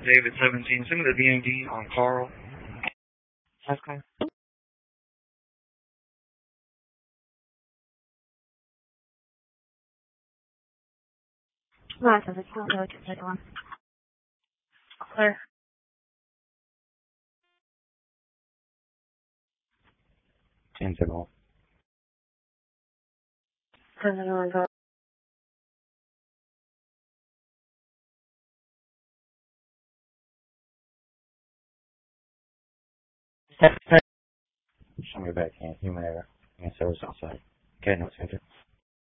David 17. Send me the DMD on Carl. Okay. Right, so it's not going to take one. Clear. Change it off. Turn it on, go. Show me back in. Human error. And service outside. Okay, no center.